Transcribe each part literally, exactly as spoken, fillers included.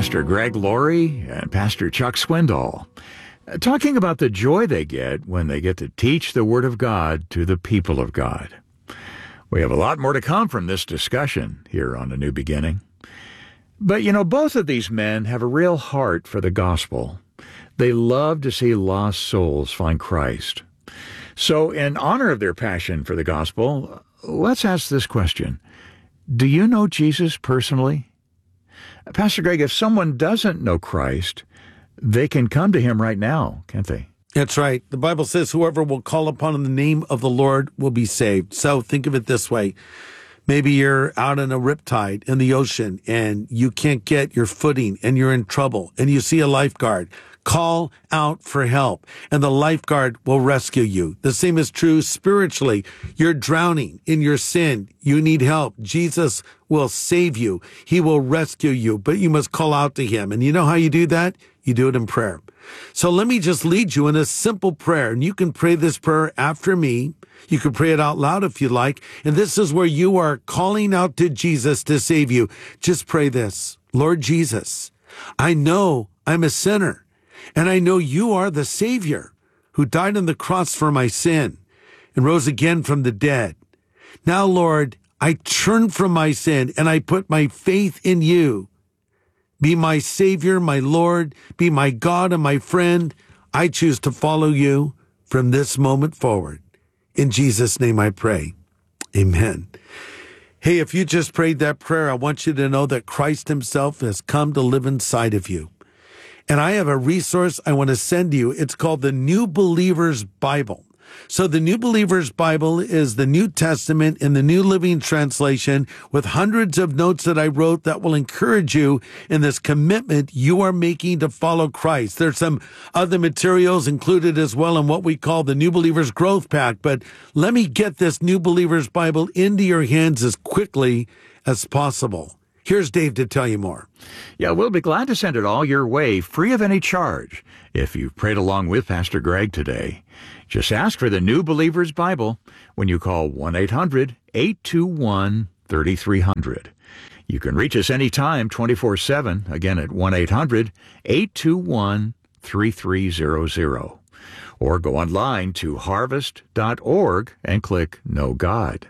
Pastor Greg Laurie and Pastor Chuck Swindoll, talking about the joy they get when they get to teach the Word of God to the people of God. We have a lot more to come from this discussion here on A New Beginning. But, you know, both of these men have a real heart for the gospel. They love to see lost souls find Christ. So, in honor of their passion for the gospel, let's ask this question. Do you know Jesus personally? Pastor Greg, if someone doesn't know Christ, they can come to him right now, can't they? That's right. The Bible says whoever will call upon the name of the Lord will be saved. So think of it this way. Maybe you're out in a riptide in the ocean and you can't get your footing and you're in trouble and you see a lifeguard. Call out for help and the lifeguard will rescue you. The same is true spiritually. You're drowning in your sin. You need help. Jesus will save you. He will rescue you, but you must call out to him. And you know how you do that? You do it in prayer. So let me just lead you in a simple prayer, and you can pray this prayer after me. You can pray it out loud if you like, and this is where you are calling out to Jesus to save you. Just pray this. Lord Jesus, I know I'm a sinner, and I know you are the Savior who died on the cross for my sin and rose again from the dead. Now, Lord, I turn from my sin, and I put my faith in you. Be my Savior, my Lord, be my God and my friend. I choose to follow you from this moment forward. In Jesus' name I pray. Amen. Hey, if you just prayed that prayer, I want you to know that Christ himself has come to live inside of you. And I have a resource I want to send you. It's called the New Believer's Bible. So the New Believer's Bible is the New Testament in the New Living Translation with hundreds of notes that I wrote that will encourage you in this commitment you are making to follow Christ. There's some other materials included as well in what we call the New Believer's Growth Pack, but let me get this New Believer's Bible into your hands as quickly as possible. Here's Dave to tell you more. Yeah, we'll be glad to send it all your way, free of any charge, if you've prayed along with Pastor Greg today. Just ask for the New Believer's Bible when you call one eight hundred, eight two one, three three zero zero. You can reach us anytime, twenty-four seven, again at one eight hundred, eight two one, three three zero zero. Or go online to harvest dot org and click Know God.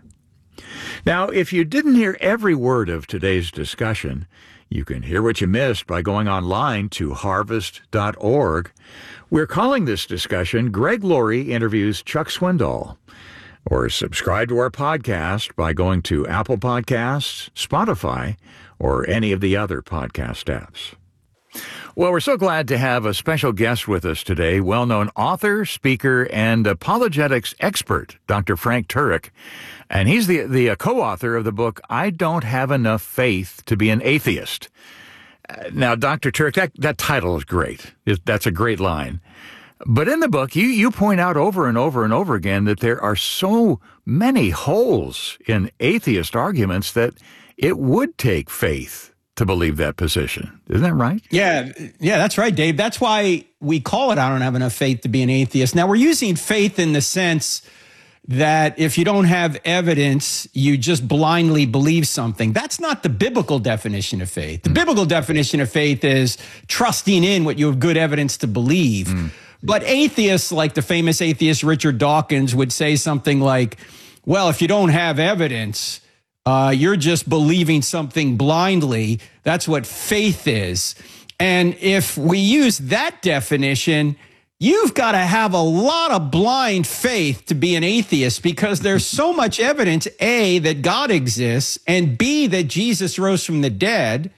Now, if you didn't hear every word of today's discussion, you can hear what you missed by going online to harvest dot org. We're calling this discussion Greg Laurie Interviews Chuck Swindoll. Or subscribe to our podcast by going to Apple Podcasts, Spotify, or any of the other podcast apps. Well, we're so glad to have a special guest with us today, well-known author, speaker, and apologetics expert, Doctor Frank Turek. And he's the, the uh, co-author of the book, I Don't Have Enough Faith to Be an Atheist. Uh, now, Doctor Turek, that, that title is great. It, that's a great line. But in the book, you, you point out over and over and over again that there are so many holes in atheist arguments that it would take faith to believe that position. Isn't that right? Yeah, yeah, that's right, Dave. That's why we call it I Don't Have Enough Faith to Be an Atheist. Now, we're using faith in the sense that if you don't have evidence, you just blindly believe something. That's not the biblical definition of faith. The mm. biblical definition of faith is trusting in what you have good evidence to believe. Mm. But atheists, like the famous atheist Richard Dawkins, would say something like, well, if you don't have evidence, uh, you're just believing something blindly. That's what faith is. And if we use that definition, you've got to have a lot of blind faith to be an atheist because there's so much evidence, A, that God exists, and B, that Jesus rose from the dead,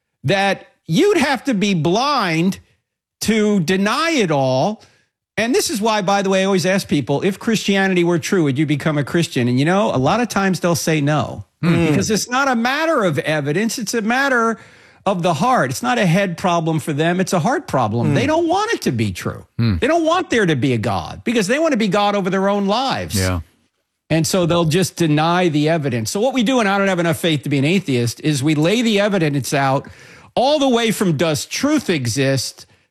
that you'd have to be blind to deny it all. And this is why, by the way, I always ask people, if Christianity were true, would you become a Christian? And you know, a lot of times they'll say no, mm. because it's not a matter of evidence. It's a matter of the heart. It's not a head problem for them. It's a heart problem. Mm. They don't want it to be true. Mm. They don't want there to be a God because they want to be God over their own lives. Yeah. And so they'll just deny the evidence. So what we do, and I Don't Have Enough Faith to Be an Atheist, is we lay the evidence out all the way from does truth exist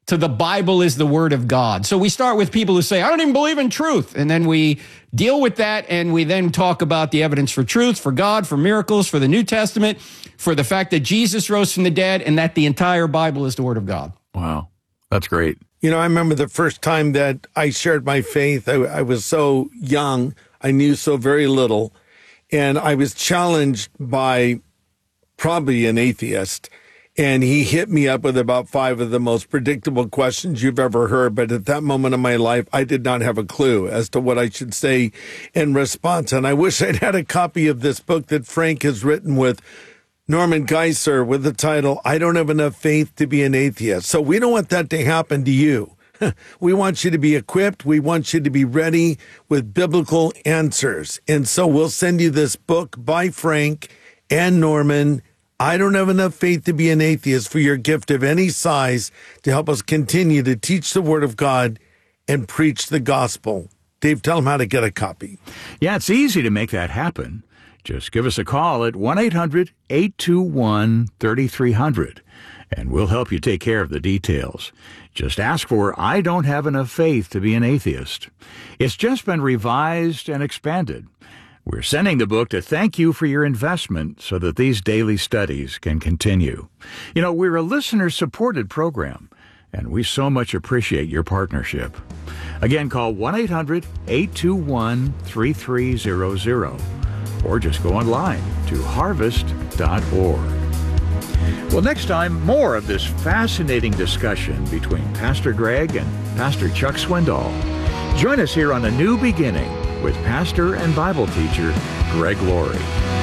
to the Bible is the word of God. So we start with people who say, I don't even believe in truth. And then we deal with that, and we then talk about the evidence for truth, for God, for miracles, for the New Testament, for the fact that Jesus rose from the dead, and that the entire Bible is the word of God. Wow, that's great. You know, I remember the first time that I shared my faith. I, I was so young. I knew so very little. And I was challenged by probably an atheist. And he hit me up with about five of the most predictable questions you've ever heard. But at that moment in my life, I did not have a clue as to what I should say in response. And I wish I'd had a copy of this book that Frank has written with Norman Geisler with the title, I Don't Have Enough Faith to Be an Atheist. So we don't want that to happen to you. We want you to be equipped. We want you to be ready with biblical answers. And so we'll send you this book by Frank and Norman, I Don't Have Enough Faith to Be an Atheist, for your gift of any size to help us continue to teach the Word of God and preach the gospel. Dave, tell them how to get a copy. Yeah, it's easy to make that happen. Just give us a call at one eight hundred eight two one three three zero zero, and we'll help you take care of the details. Just ask for I Don't Have Enough Faith to Be an Atheist. It's just been revised and expanded. We're sending the book to thank you for your investment so that these daily studies can continue. You know, we're a listener-supported program, and we so much appreciate your partnership. Again, call one eight hundred eight two one three three zero zero or just go online to harvest dot org. Well, next time, more of this fascinating discussion between Pastor Greg and Pastor Chuck Swindoll. Join us here on A New Beginning with pastor and Bible teacher Greg Laurie.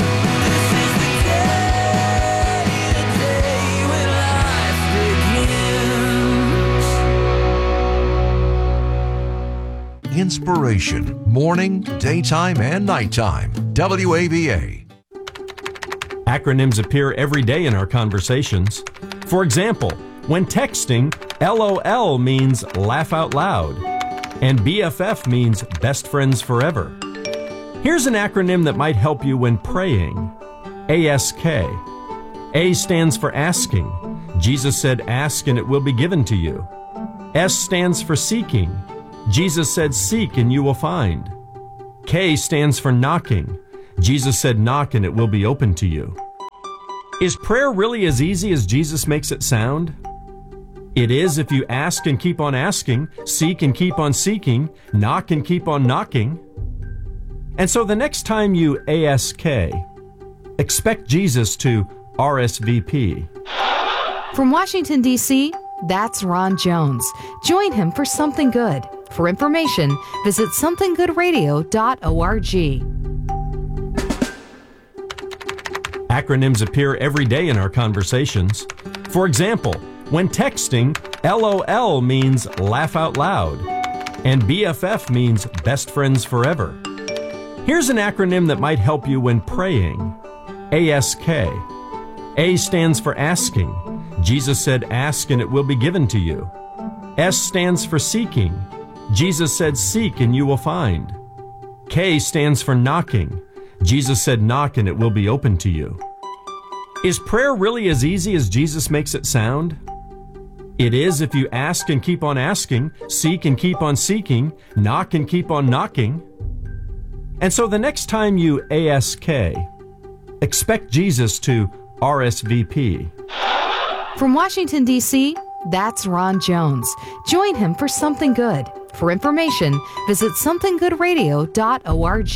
Inspiration, morning, daytime, and nighttime. W A V A. Acronyms appear every day in our conversations. For example, when texting, L O L means laugh out loud, and B F F means best friends forever. Here's an acronym that might help you when praying. A S K. A stands for asking. Jesus said, ask and it will be given to you. S stands for seeking. Jesus said, seek and you will find. K stands for knocking. Jesus said, knock and it will be open to you. Is prayer really as easy as Jesus makes it sound? It is if you ask and keep on asking, seek and keep on seeking, knock and keep on knocking. And so the next time you A S K, expect Jesus to R S V P. From Washington, D C, that's Ron Jones. Join him for Something Good. For information, visit something good radio dot org. Acronyms appear every day in our conversations. For example, when texting, L O L means laugh out loud, and B F F means best friends forever. Here's an acronym that might help you when praying. A S K. A stands for asking. Jesus said, ask and it will be given to you. S stands for seeking. Jesus said, seek and you will find. K stands for knocking. Jesus said, knock and it will be open to you. Is prayer really as easy as Jesus makes it sound? It is if you ask and keep on asking, seek and keep on seeking, knock and keep on knocking. And so the next time you A S K, expect Jesus to R S V P. From Washington, D C, that's Ron Jones. Join him for Something Good. For information, visit something good radio dot org.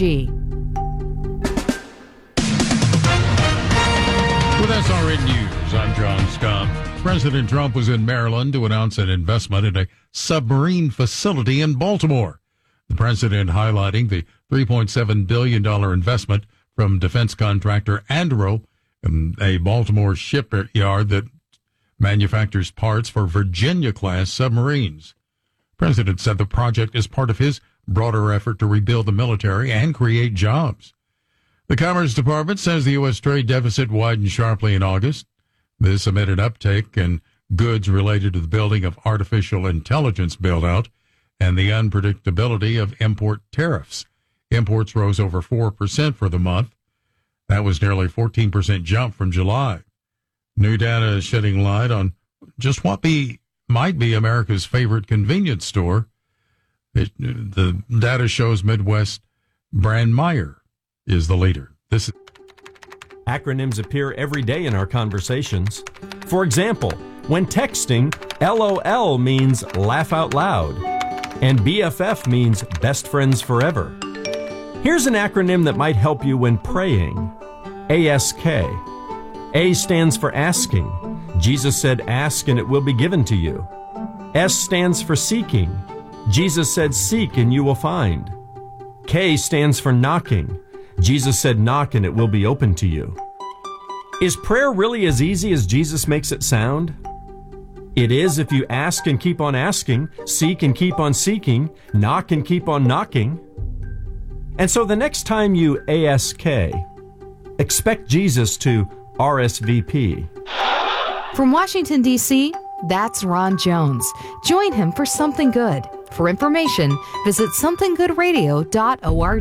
With S R N News, I'm John Scott. President Trump was in Maryland to announce an investment in a submarine facility in Baltimore. The president highlighting the three point seven billion dollars investment from defense contractor Anduril in a Baltimore shipyard that manufactures parts for Virginia-class submarines. The president said the project is part of his broader effort to rebuild the military and create jobs. The Commerce Department says the U S trade deficit widened sharply in August. This amid an uptake in goods related to the building of artificial intelligence build-out and the unpredictability of import tariffs. Imports rose over four percent for the month. That was nearly a fourteen percent jump from July. New data is shedding light on just what be might be America's favorite convenience store. It, the data shows Midwest brand Meijer is the leader. This is Acronyms appear every day in our conversations. For example, when texting, LOL means laugh out loud, and B F F means best friends forever. Here's an acronym that might help you when praying. A S K. A stands for asking. Jesus said, ask and it will be given to you. S stands for seeking. Jesus said, seek and you will find. K stands for knocking. Jesus said, knock and it will be open to you. Is prayer really as easy as Jesus makes it sound? It is if you ask and keep on asking, seek and keep on seeking, knock and keep on knocking. And so the next time you A S K, expect Jesus to R S V P. From Washington, D C, that's Ron Jones. Join him for Something Good. For information, visit something good radio dot org.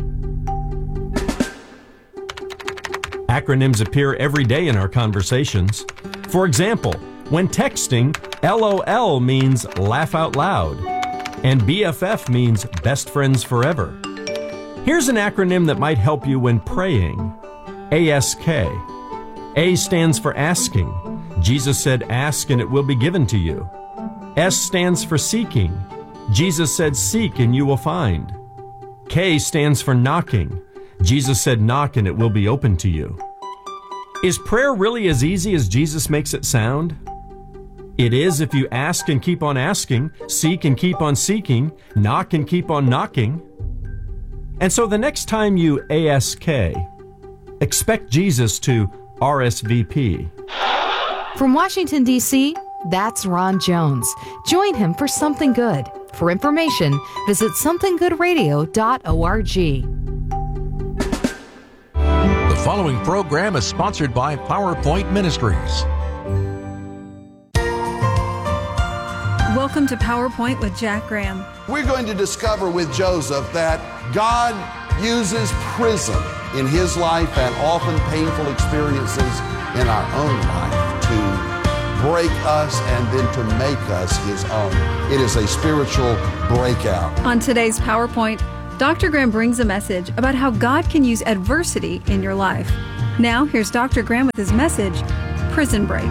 Acronyms appear every day in our conversations. For example, when texting, LOL means laugh out loud, and B F F means best friends forever. Here's an acronym that might help you when praying. A S K. A stands for asking. Jesus said, ask and it will be given to you. S stands for seeking. Jesus said, seek and you will find. K stands for knocking. Jesus said, knock and it will be open to you. Is prayer really as easy as Jesus makes it sound? It is if you ask and keep on asking, seek and keep on seeking, knock and keep on knocking. And so the next time you A S K, expect Jesus to R S V P. From Washington, D C, that's Ron Jones. Join him for Something Good. For information, visit something good radio dot org. The following program is sponsored by PowerPoint Ministries. Welcome to PowerPoint with Jack Graham. We're going to discover with Joseph that God uses prison in his life and often painful experiences in our own life to break us and then to make us his own. It is a spiritual breakout. On today's PowerPoint, Doctor Graham brings a message about how God can use adversity in your life. Now, here's Doctor Graham with his message, Prison Break.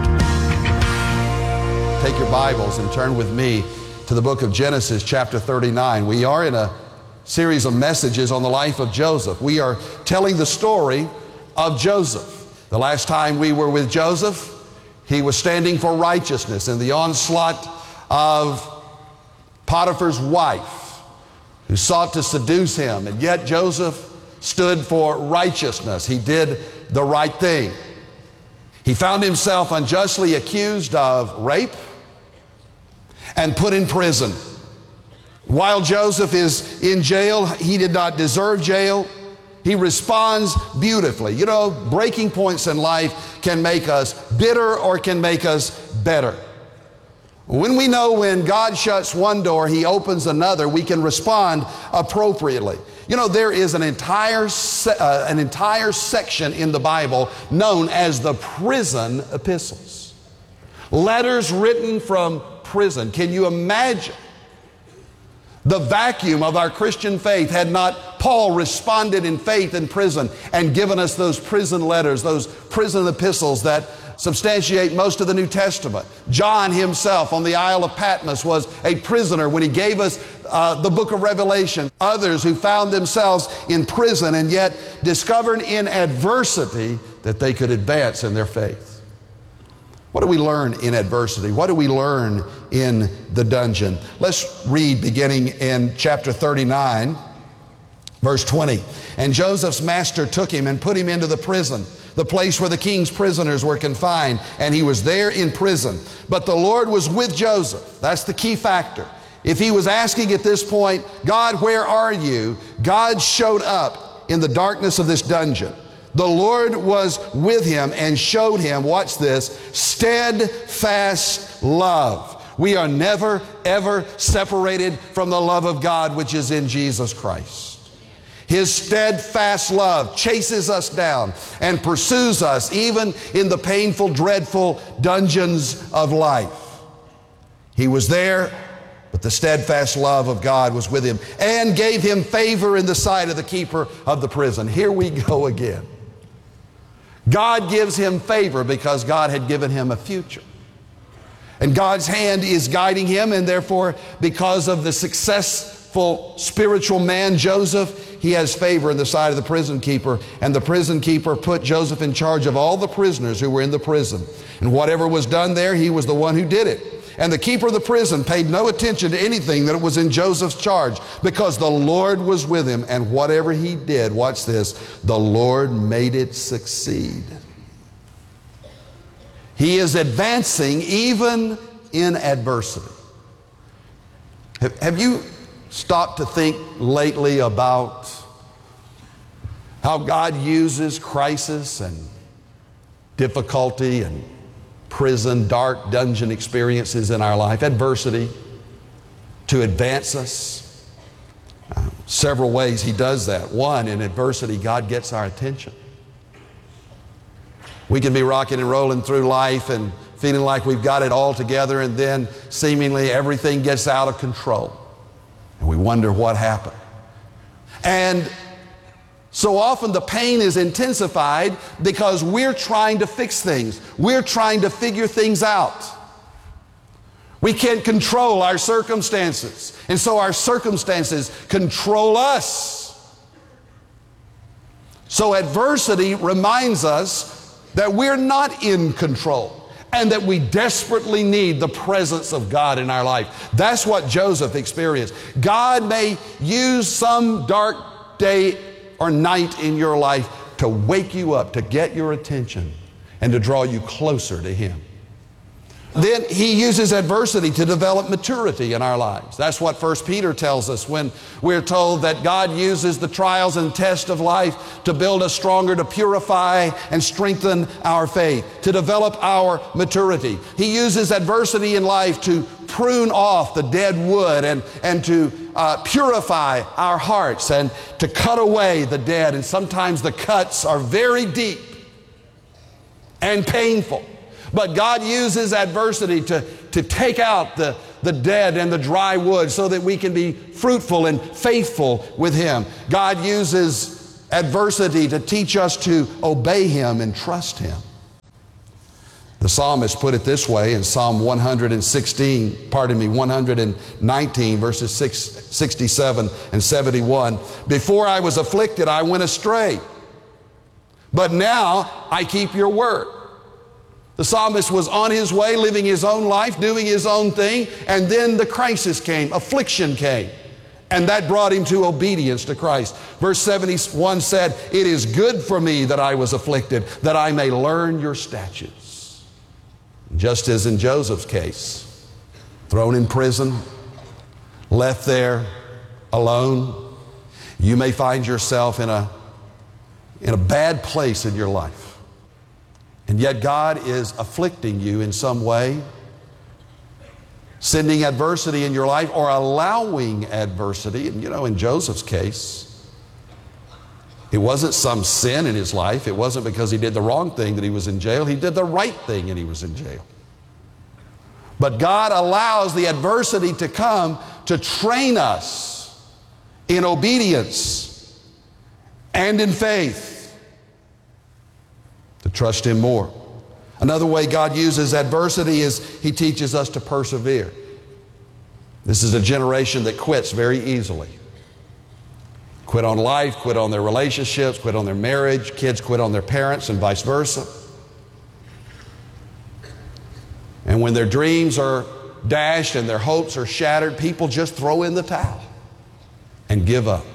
Take your Bibles and turn with me to the book of Genesis, chapter thirty-nine. We are in a series of messages on the life of Joseph. We are telling the story of Joseph. The last time we were with Joseph, he was standing for righteousness in the onslaught of Potiphar's wife, who sought to seduce him, and yet Joseph stood for righteousness. He did the right thing. He found himself unjustly accused of rape and put in prison. While Joseph is in jail, he did not deserve jail. He responds beautifully. You know, breaking points in life can make us bitter or can make us better. When we know when God shuts one door, he opens another, we can respond appropriately. You know, there is an entire se- uh, an entire section in the Bible known as the prison epistles. Letters written from prison. Can you imagine the vacuum of our Christian faith had not Paul responded in faith in prison and given us those prison letters, those prison epistles that substantiate most of the New Testament. John himself on the Isle of Patmos was a prisoner when he gave us uh, the book of Revelation. Others who found themselves in prison and yet discovered in adversity that they could advance in their faith. What do we learn in adversity? What do we learn in the dungeon? Let's read beginning in chapter thirty-nine, verse twenty. And Joseph's master took him and put him into the prison, the place where the king's prisoners were confined, and he was there in prison. But the Lord was with Joseph. That's the key factor. If he was asking at this point, God, where are you? God showed up in the darkness of this dungeon. The Lord was with him and showed him, watch this, steadfast love. We are never, ever separated from the love of God, which is in Jesus Christ. His steadfast love chases us down and pursues us even in the painful, dreadful dungeons of life. He was there, but the steadfast love of God was with him and gave him favor in the sight of the keeper of the prison. Here we go again. God gives him favor because God had given him a future. And God's hand is guiding him, and therefore, because of the successful spiritual man Joseph, he has favor in the sight of the prison keeper. And the prison keeper put Joseph in charge of all the prisoners who were in the prison. And whatever was done there, he was the one who did it. And the keeper of the prison paid no attention to anything that was in Joseph's charge, because the Lord was with him, and whatever he did, watch this, the Lord made it succeed. He is advancing even in adversity. Have, have you stopped to think lately about how God uses crisis and difficulty and prison, dark dungeon experiences in our life, adversity, to advance us? Uh, several ways he does that. One, in adversity, God gets our attention. We can be rocking and rolling through life and feeling like we've got it all together, and then seemingly everything gets out of control. And we wonder what happened. And so often the pain is intensified because we're trying to fix things. We're trying to figure things out. We can't control our circumstances, and so our circumstances control us. So adversity reminds us that we're not in control and that we desperately need the presence of God in our life. That's what Joseph experienced. God may use some dark day or night in your life to wake you up, to get your attention, and to draw you closer to Him. Then He uses adversity to develop maturity in our lives. That's what First Peter tells us when we're told that God uses the trials and tests of life to build us stronger, to purify and strengthen our faith, to develop our maturity. He uses adversity in life to prune off the dead wood and, and to uh, purify our hearts and to cut away the dead. And sometimes the cuts are very deep and painful. But God uses adversity to, to take out the, the dead and the dry wood so that we can be fruitful and faithful with Him. God uses adversity to teach us to obey Him and trust Him. The psalmist put it this way in Psalm one hundred sixteen, pardon me, one hundred nineteen, verses six, sixty-seven and seventy-one. Before I was afflicted, I went astray, but now I keep your word. The psalmist was on his way, living his own life, doing his own thing, and then the crisis came, affliction came, and that brought him to obedience to Christ. Verse seventy-one said, "It is good for me that I was afflicted, that I may learn your statutes." Just as in Joseph's case, thrown in prison, left there alone, you may find yourself in a, in a bad place in your life. And yet God is afflicting you in some way, sending adversity in your life or allowing adversity. And you know, in Joseph's case, it wasn't some sin in his life. It wasn't because he did the wrong thing that he was in jail. He did the right thing and he was in jail. But God allows the adversity to come to train us in obedience and in faith, to trust Him more. Another way God uses adversity is He teaches us to persevere. This is a generation that quits very easily. Quit on life, quit on their relationships, quit on their marriage. Kids quit on their parents and vice versa. And when their dreams are dashed and their hopes are shattered, people just throw in the towel and give up.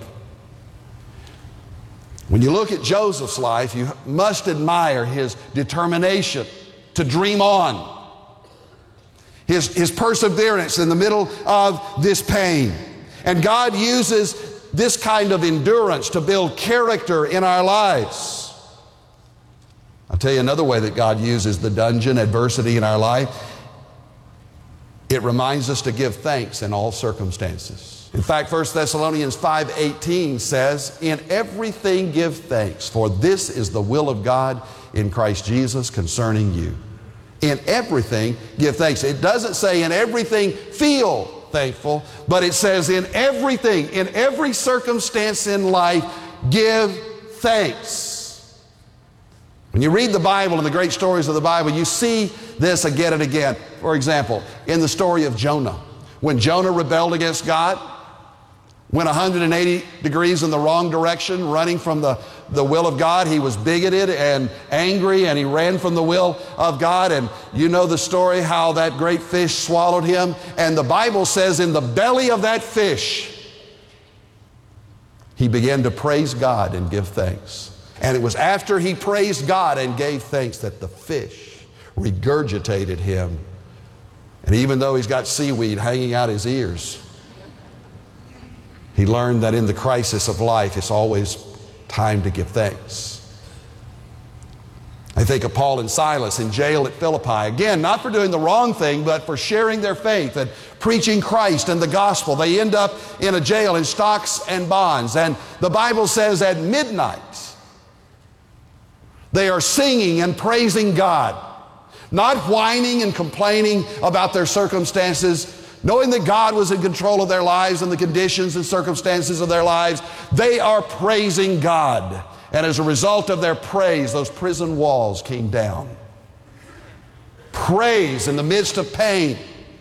When you look at Joseph's life, you must admire his determination to dream on, his, his perseverance in the middle of this pain. And God uses this kind of endurance to build character in our lives. I'll tell you another way that God uses the dungeon, adversity in our life. It reminds us to give thanks in all circumstances. In fact, First Thessalonians five eighteen says, "In everything give thanks, for this is the will of God in Christ Jesus concerning you." In everything, give thanks. It doesn't say in everything, feel thankful, but it says in everything, in every circumstance in life, give thanks. When you read the Bible and the great stories of the Bible, you see this again and again. For example, in the story of Jonah, when Jonah rebelled against God, went one hundred eighty degrees in the wrong direction, running from the, the will of God. He was bigoted and angry, and he ran from the will of God. And you know the story, how that great fish swallowed him. And the Bible says in the belly of that fish, he began to praise God and give thanks. And it was after he praised God and gave thanks that the fish regurgitated him. And even though he's got seaweed hanging out his ears, he learned that in the crisis of life, it's always time to give thanks. I think of Paul and Silas in jail at Philippi. Again, not for doing the wrong thing, but for sharing their faith and preaching Christ and the gospel. They end up in a jail in stocks and bonds. And the Bible says at midnight, they are singing and praising God, not whining and complaining about their circumstances, knowing that God was in control of their lives and the conditions and circumstances of their lives. They are praising God. And as a result of their praise, those prison walls came down. Praise in the midst of pain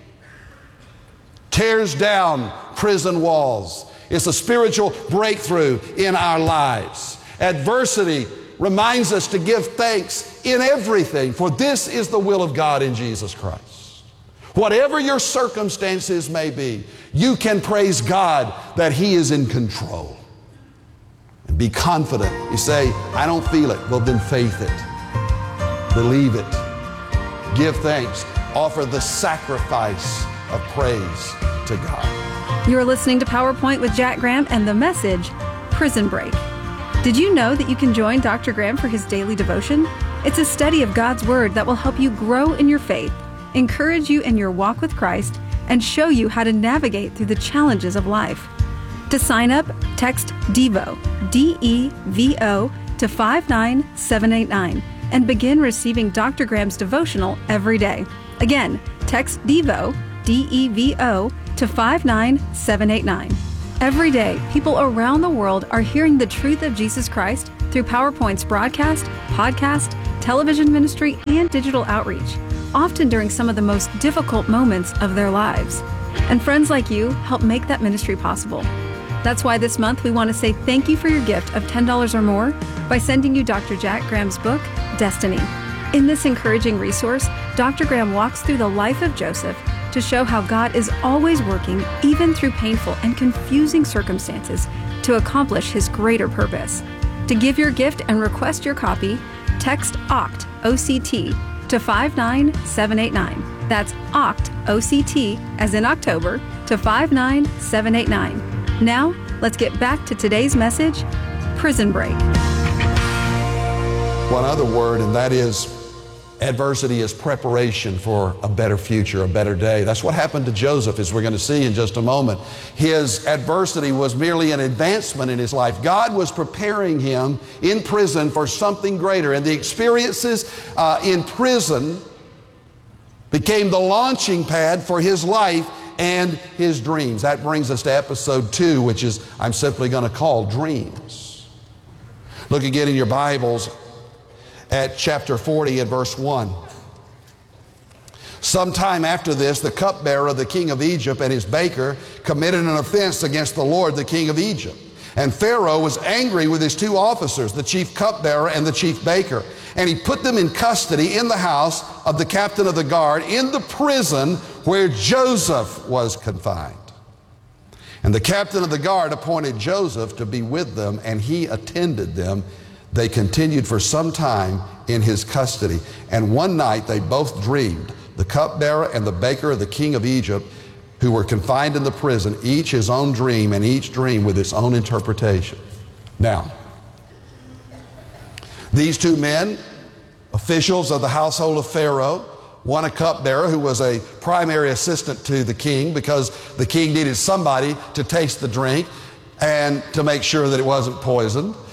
tears down prison walls. It's a spiritual breakthrough in our lives. Adversity reminds us to give thanks in everything, for this is the will of God in Jesus Christ. Whatever your circumstances may be, you can praise God that He is in control. And be confident. You say, I don't feel it. Well, then faith it. Believe it. Give thanks. Offer the sacrifice of praise to God. You're listening to PowerPoint with Jack Graham and the message, Prison Break. Did you know that you can join Doctor Graham for his daily devotion? It's a study of God's Word that will help you grow in your faith, encourage you in your walk with Christ, and show you how to navigate through the challenges of life. To sign up, text DEVO, D E V O, to five nine seven eight nine and begin receiving Doctor Graham's devotional every day. Again, text DEVO, D E V O, to five nine seven eight nine. Every day, people around the world are hearing the truth of Jesus Christ through PowerPoint's broadcast, podcast, television ministry, and digital outreach, often during some of the most difficult moments of their lives. And friends like you help make that ministry possible. That's why this month we want to say thank you for your gift of ten dollars or more by sending you Doctor Jack Graham's book, Destiny. In this encouraging resource, Doctor Graham walks through the life of Joseph to show how God is always working, even through painful and confusing circumstances, to accomplish His greater purpose. To give your gift and request your copy, text O C T, O C T, to five nine seven eight nine. That's O C T, O C T, as in October, to five nine seven eight nine. Now, let's get back to today's message, Prison Break. One other word, and that is adversity is preparation for a better future, a better day. That's what happened to Joseph, as we're going to see in just a moment. His adversity was merely an advancement in his life. God was preparing him in prison for something greater, and the experiences uh, in prison became the launching pad for his life and his dreams. That brings us to episode two, which is I'm simply going to call Dreams. Look again in your Bibles at chapter forty and verse one. Sometime after this, the cupbearer of the king of Egypt and his baker committed an offense against the Lord, the king of Egypt. And Pharaoh was angry with his two officers, the chief cupbearer and the chief baker. And he put them in custody in the house of the captain of the guard in the prison where Joseph was confined. And the captain of the guard appointed Joseph to be with them, and he attended them. They continued for some time in his custody. And one night they both dreamed, the cupbearer and the baker of the king of Egypt, who were confined in the prison, each his own dream, and each dream with its own interpretation. Now, these two men, officials of the household of Pharaoh, one a cupbearer who was a primary assistant to the king because the king needed somebody to taste the drink and to make sure that it wasn't poisoned.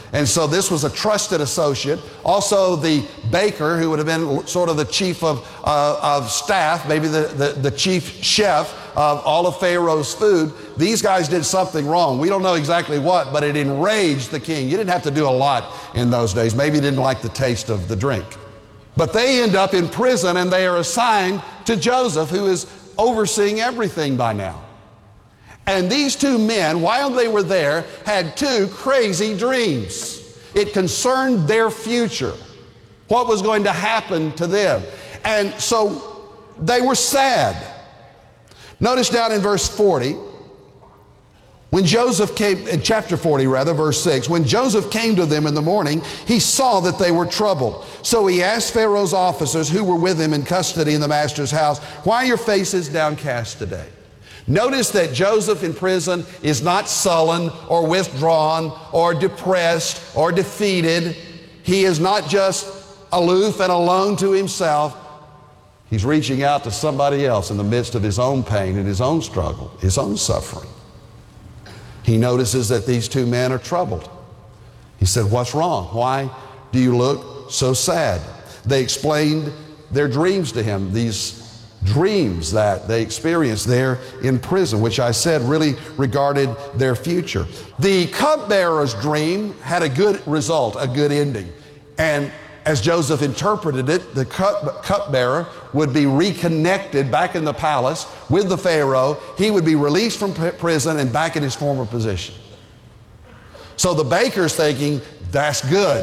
And so this was a trusted associate. Also the baker, who would have been sort of the chief of, uh, of staff, maybe the, the, the chief chef of all of Pharaoh's food. These guys did something wrong. We don't know exactly what, but it enraged the king. You didn't have to do a lot in those days. Maybe he didn't like the taste of the drink. But they end up in prison, and they are assigned to Joseph, who is overseeing everything by now. And these two men, while they were there, had two crazy dreams. It concerned their future, what was going to happen to them. And so they were sad. Notice down in verse forty, when Joseph came, in chapter forty rather, verse six, when Joseph came to them in the morning, he saw that they were troubled. So he asked Pharaoh's officers who were with him in custody in the master's house, "Why are your faces downcast today?" Notice that Joseph in prison is not sullen or withdrawn or depressed or defeated. He is not just aloof and alone to himself. He's reaching out to somebody else in the midst of his own pain and his own struggle, his own suffering. He notices that these two men are troubled. He said, "What's wrong? Why do you look so sad?" They explained their dreams to him, these dreams that they experienced there in prison, which I said really regarded their future. The cupbearer's dream had a good result, a good ending. And as Joseph interpreted it, the cup, cupbearer would be reconnected back in the palace with the Pharaoh. He would be released from prison and back in his former position. So the baker's thinking, that's good,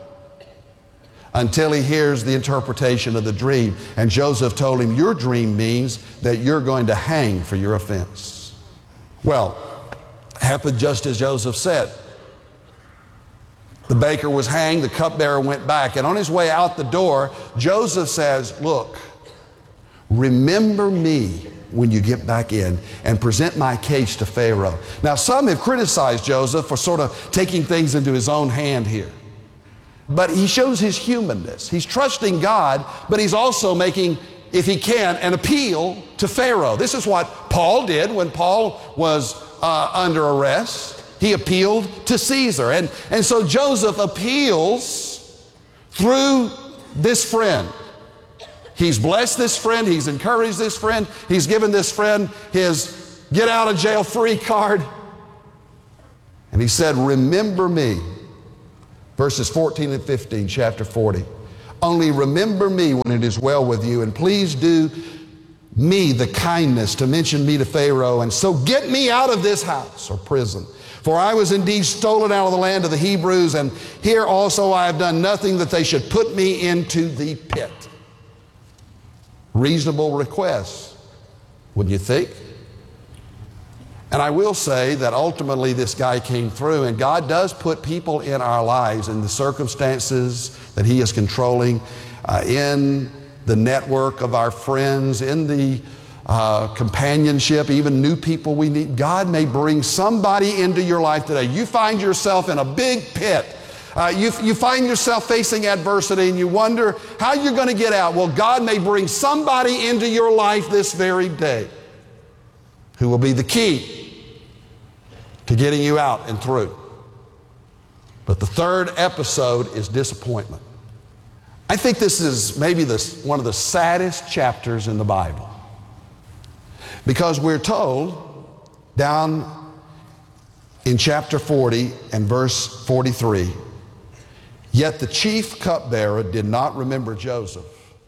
until he hears the interpretation of the dream. And Joseph told him, "Your dream means that you're going to hang for your offense." Well, happened just as Joseph said. The baker was hanged, the cupbearer went back, and on his way out the door, Joseph says, "Look, remember me when you get back in and present my case to Pharaoh." Now, some have criticized Joseph for sort of taking things into his own hand here. But he shows his humanness. He's trusting God, but he's also making, if he can, an appeal to Pharaoh. This is what Paul did when Paul was uh, under arrest. He appealed to Caesar. And, and so Joseph appeals through this friend. He's blessed this friend. He's encouraged this friend. He's given this friend his get out of jail free card. And he said, "Remember me." Verses fourteen and fifteen, chapter forty. "Only remember me when it is well with you, and please do me the kindness to mention me to Pharaoh, and so get me out of this house," or prison. "For I was indeed stolen out of the land of the Hebrews, and here also I have done nothing that they should put me into the pit." Reasonable requests, wouldn't you think? And I will say that ultimately this guy came through, and God does put people in our lives in the circumstances that He is controlling, uh, in the network of our friends, in the uh, companionship, even new people we need. God may bring somebody into your life today. You find yourself in a big pit. Uh, you, you find yourself facing adversity and you wonder how you're going to get out. Well, God may bring somebody into your life this very day who will be the key to getting you out and through. But the third episode is disappointment. I think this is maybe this, one of the saddest chapters in the Bible, because we're told down in chapter forty and verse forty-three, "Yet the chief cupbearer did not remember Joseph,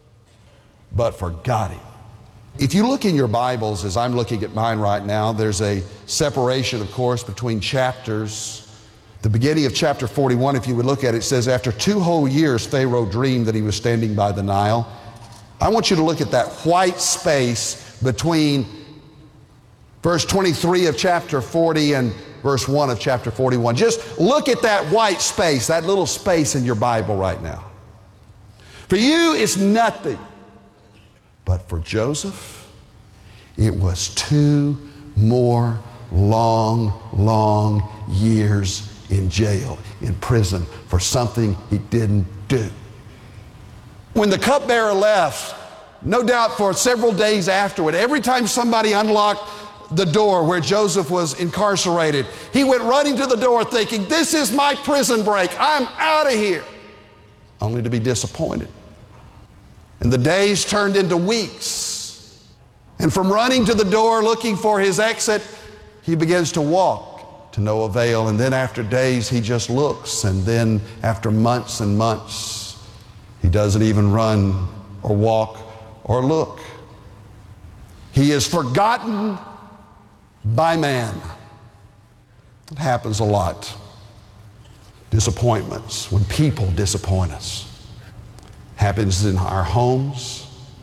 but forgot him." If you look in your Bibles, as I'm looking at mine right now, there's a separation, of course, between chapters. The beginning of chapter forty-one, if you would look at it, it says, "After two whole years, Pharaoh dreamed that he was standing by the Nile." I want you to look at that white space between verse twenty-three of chapter forty and verse one of chapter forty-one. Just look at that white space, that little space in your Bible right now. For you, it's nothing. But for Joseph, it was two more long, long years in jail, in prison, for something he didn't do. When the cupbearer left, no doubt for several days afterward, every time somebody unlocked the door where Joseph was incarcerated. He went running to the door thinking, this is my prison break. I'm out of here. Only to be disappointed. And the days turned into weeks. And from running to the door looking for his exit, he begins to walk to no avail. And then after days, he just looks. And then after months and months, he doesn't even run or walk or look. He is forgotten by man. It happens a lot. Disappointments, when people disappoint us. Happens in our homes.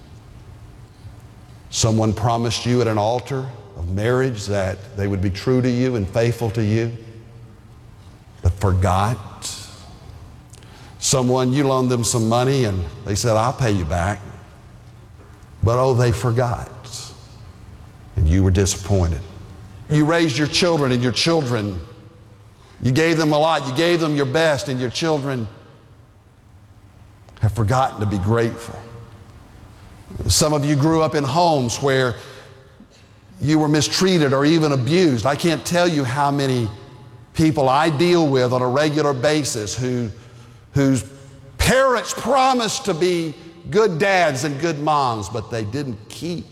Someone promised you at an altar of marriage that they would be true to you and faithful to you, but forgot. Someone, you loaned them some money and they said, I'll pay you back. But oh, they forgot. And you were disappointed. You raised your children, and your children, you gave them a lot. You gave them your best, and your children have forgotten to be grateful. Some of you grew up in homes where you were mistreated or even abused. I can't tell you how many people I deal with on a regular basis who, whose parents promised to be good dads and good moms, but they didn't keep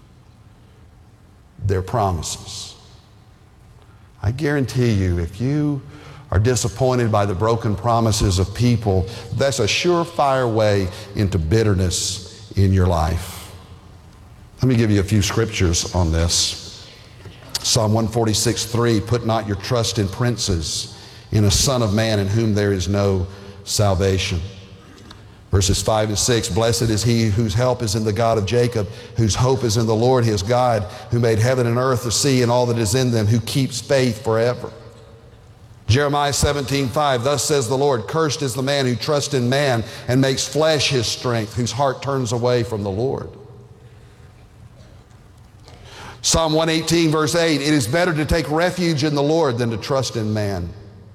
their promises. I guarantee you, if you are disappointed by the broken promises of people, that's a surefire way into bitterness in your life. Let me give you a few scriptures on this. Psalm one forty-six, three, put not your trust in princes, in a son of man in whom there is no salvation. Verses five and six, blessed is he whose help is in the God of Jacob, whose hope is in the Lord his God, who made heaven and earth, the sea, and all that is in them, who keeps faith forever. Jeremiah seventeen, five, thus says the Lord, cursed is the man who trusts in man and makes flesh his strength, whose heart turns away from the Lord. Psalm one eighteen, verse eight, it is better to take refuge in the Lord than to trust in man.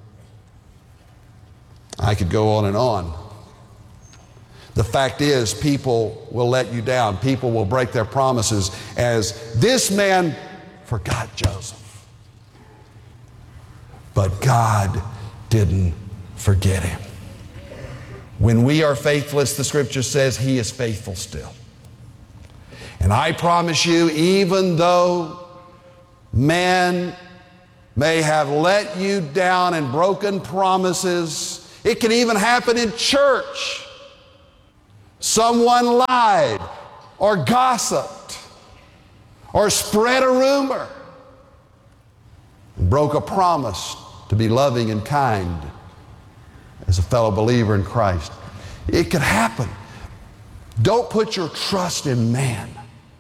I could go on and on. The fact is, people will let you down. People will break their promises, as this man forgot Joseph. But God didn't forget him. When we are faithless, the scripture says he is faithful still. And I promise you, even though man may have let you down and broken promises, it can even happen in church. Someone lied or gossiped or spread a rumor and broke a promise to be loving and kind as a fellow believer in Christ. It could happen. Don't put your trust in man.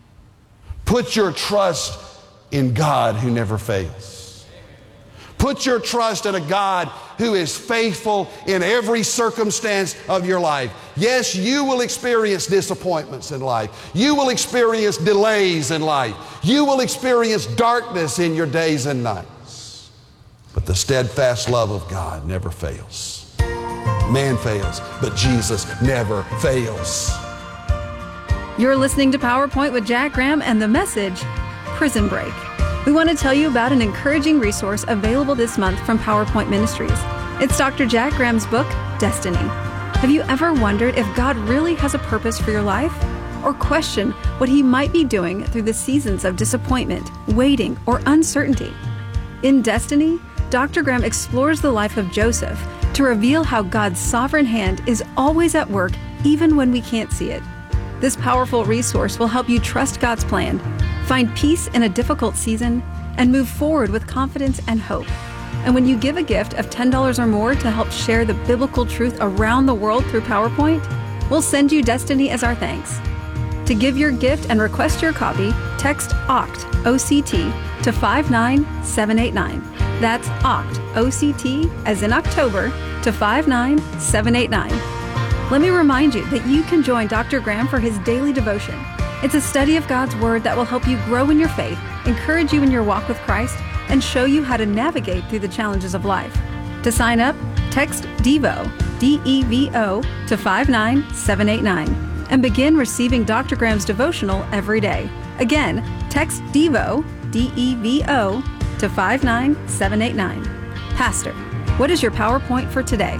Put your trust in God who never fails. Put your trust in a God who is faithful in every circumstance of your life. Yes, you will experience disappointments in life. You will experience delays in life. You will experience darkness in your days and nights. But the steadfast love of God never fails. Man fails, but Jesus never fails. You're listening to PowerPoint with Jack Graham and the message, Prison Break. We want to tell you about an encouraging resource available this month from PowerPoint Ministries. It's Doctor Jack Graham's book, Destiny. Have you ever wondered if God really has a purpose for your life? Or questioned what he might be doing through the seasons of disappointment, waiting, or uncertainty? In Destiny, Doctor Graham explores the life of Joseph to reveal how God's sovereign hand is always at work even when we can't see it. This powerful resource will help you trust God's plan, find peace in a difficult season, and move forward with confidence and hope. And when you give a gift of ten dollars or more to help share the biblical truth around the world through PowerPoint, we'll send you Destiny as our thanks. To give your gift and request your copy, text O C T, O C T, to five nine seven eight nine. That's O C T, O C T, as in October, to five nine seven eight nine. Let me remind you that you can join Doctor Graham for his daily devotion. It's a study of God's Word that will help you grow in your faith, encourage you in your walk with Christ, and show you how to navigate through the challenges of life. To sign up, text DEVO, D E V O, to five nine seven eight nine and begin receiving Doctor Graham's devotional every day. Again, text DEVO, D E V O, to five nine seven eight nine. Pastor, what is your PowerPoint for today?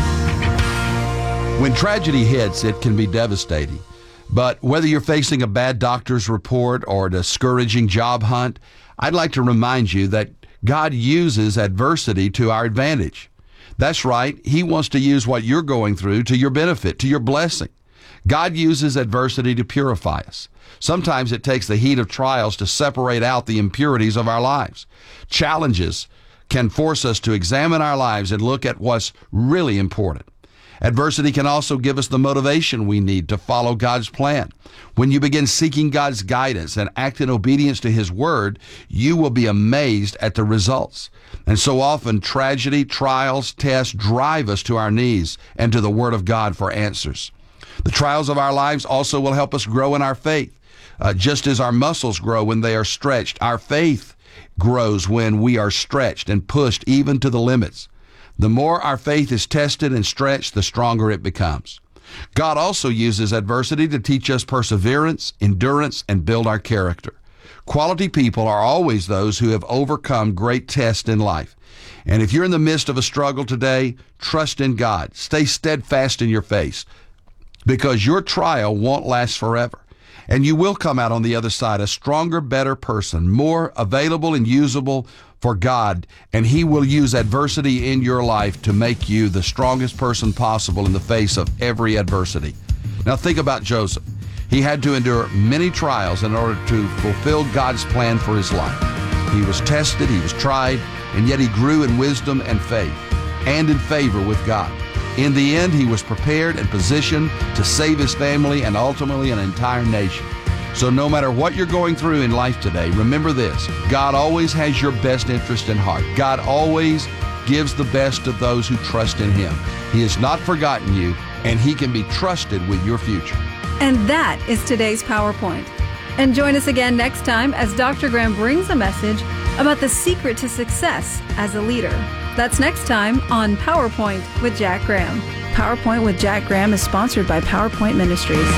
When tragedy hits, it can be devastating. But whether you're facing a bad doctor's report or a discouraging job hunt, I'd like to remind you that God uses adversity to our advantage. That's right. He wants to use what you're going through to your benefit, to your blessing. God uses adversity to purify us. Sometimes it takes the heat of trials to separate out the impurities of our lives. Challenges can force us to examine our lives and look at what's really important. Adversity can also give us the motivation we need to follow God's plan. When you begin seeking God's guidance and act in obedience to His Word, you will be amazed at the results. And so often, tragedy, trials, tests drive us to our knees and to the Word of God for answers. The trials of our lives also will help us grow in our faith. Uh, just as our muscles grow when they are stretched, our faith grows when we are stretched and pushed even to the limits. The more our faith is tested and stretched, the stronger it becomes. God also uses adversity to teach us perseverance, endurance, and build our character. Quality people are always those who have overcome great tests in life. And if you're in the midst of a struggle today, trust in God. Stay steadfast in your faith, because your trial won't last forever. And you will come out on the other side a stronger, better person, more available and usable for God, and He will use adversity in your life to make you the strongest person possible in the face of every adversity. Now think about Joseph. He had to endure many trials in order to fulfill God's plan for his life. He was tested, he was tried, and yet he grew in wisdom and faith and in favor with God. In the end, he was prepared and positioned to save his family and ultimately an entire nation. So no matter what you're going through in life today, remember this: God always has your best interest in heart. God always gives the best of those who trust in Him. He has not forgotten you, and He can be trusted with your future. And that is today's PowerPoint. And join us again next time as Doctor Graham brings a message about the secret to success as a leader. That's next time on PowerPoint with Jack Graham. PowerPoint with Jack Graham is sponsored by PowerPoint Ministries.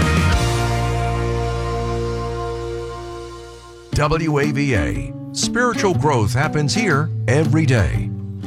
W A V A. Spiritual growth happens here every day.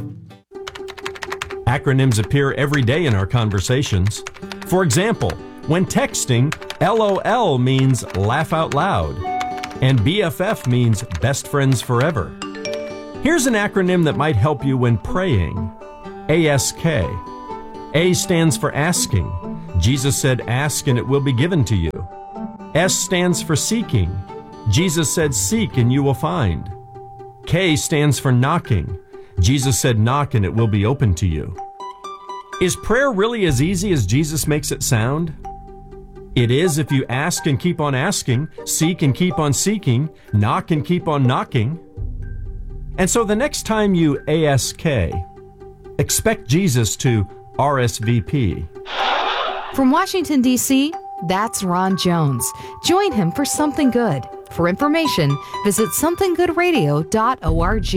Acronyms appear every day in our conversations. For example, when texting, LOL means laugh out loud, and B F F means best friends forever. Here's an acronym that might help you when praying. A S K. A stands for asking. Jesus said, "Ask and it will be given to you." S stands for seeking. Jesus said, "Seek and you will find." K stands for knocking. Jesus said, "Knock and it will be open to you." Is prayer really as easy as Jesus makes it sound? It is if you ask and keep on asking, seek and keep on seeking, knock and keep on knocking. And so the next time you A S K, expect Jesus to R S V P. From Washington, D C, that's Ron Jones. Join him for Something Good. For information, visit something good radio dot org.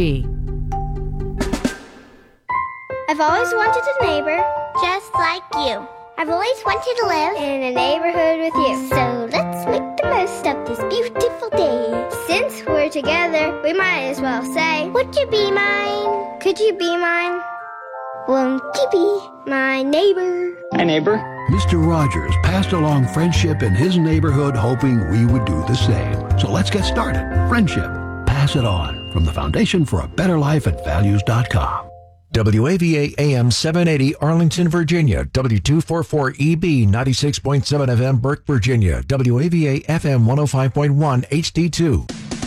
I've always wanted a neighbor just like you. I've always wanted to live in a neighborhood with you. So let's make the most of this beautiful day. Since we're together, we might as well say, would you be mine? Could you be mine? Won't you be my neighbor? Hi, neighbor. Mister Rogers passed along friendship in his neighborhood, hoping we would do the same. So let's get started. Friendship. Pass it on. From the Foundation for a Better Life at values dot com. W A V A A M seven eighty Arlington, Virginia. W two forty-four E B ninety-six point seven F M Burke, Virginia. W A V A F M one oh five point one H D two.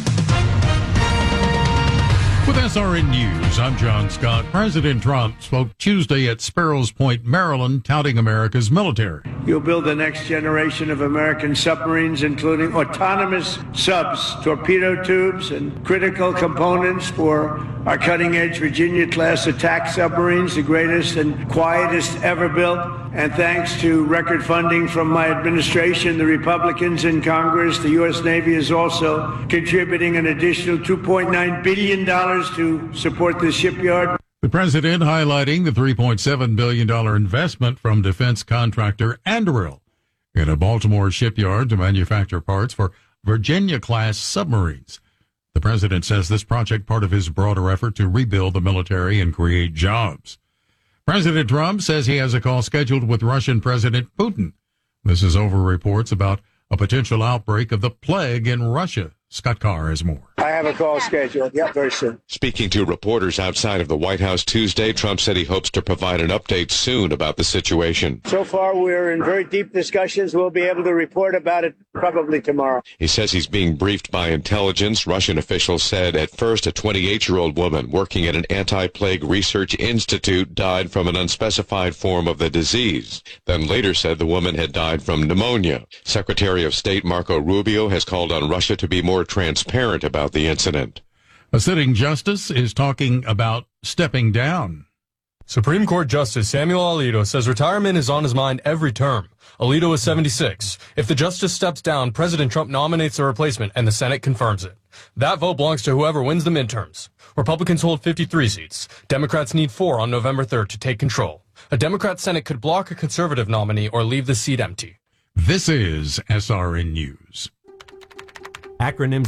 With S R N News, I'm John Scott. President Trump spoke Tuesday at Sparrows Point, Maryland, touting America's military. You'll build the next generation of American submarines, including autonomous subs, torpedo tubes, and critical components for our cutting-edge Virginia-class attack submarines, the greatest and quietest ever built. And thanks to record funding from my administration, the Republicans in Congress, the U S Navy is also contributing an additional two point nine billion dollars to support this shipyard. The president highlighting the three point seven billion dollars investment from defense contractor Anduril in a Baltimore shipyard to manufacture parts for Virginia-class submarines. The president says this project part of his broader effort to rebuild the military and create jobs. President Trump says he has a call scheduled with Russian President Putin. This is over reports about a potential outbreak of the plague in Russia. Scott Carr has more. I have a call scheduled. Yep, very soon. Speaking to reporters outside of the White House Tuesday, Trump said he hopes to provide an update soon about the situation. So far, we're in very deep discussions. We'll be able to report about it probably tomorrow. He says he's being briefed by intelligence. Russian officials said at first a twenty-eight-year-old woman working at an anti-plague research institute died from an unspecified form of the disease. Then later said the woman had died from pneumonia. Secretary of State Marco Rubio has called on Russia to be more transparent about the incident. A sitting justice is talking about stepping down. Supreme Court Justice Samuel Alito says retirement is on his mind every term. Alito is seventy-six. If the justice steps down, President Trump nominates a replacement and the Senate confirms it. That vote belongs to whoever wins the midterms. Republicans hold fifty-three seats. Democrats need four on November third to take control. A Democrat Senate could block a conservative nominee or leave the seat empty. This is S R N News. Acronyms.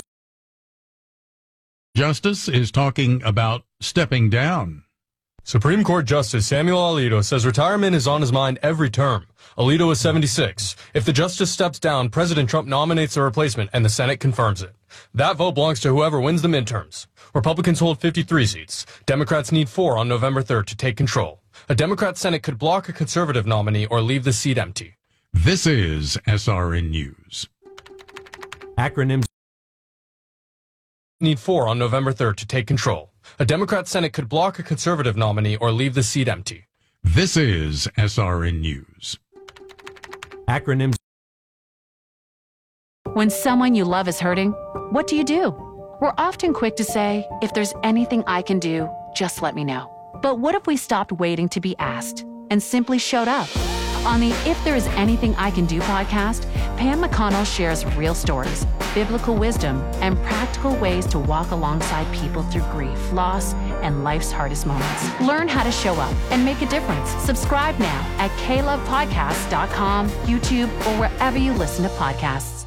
Justice is talking about stepping down. Supreme Court Justice Samuel Alito says retirement is on his mind every term. Alito is seventy-six. If the justice steps down, President Trump nominates a replacement and the Senate confirms it. That vote belongs to whoever wins the midterms. Republicans hold fifty-three seats. Democrats need four on November third to take control. A Democrat Senate could block a conservative nominee or leave the seat empty. This is S R N News. Acronyms. Need four on November third to take control. A Democrat Senate could block a conservative nominee or leave the seat empty. This is S R N News. Acronyms. When someone you love is hurting, what do you do? We're often quick to say, if there's anything I can do, just let me know. But what if we stopped waiting to be asked and simply showed up? On the If There Is Anything I Can Do podcast, Pam McConnell shares real stories, biblical wisdom, and practical ways to walk alongside people through grief, loss, and life's hardest moments. Learn how to show up and make a difference. Subscribe now at k love podcast dot com, YouTube, or wherever you listen to podcasts.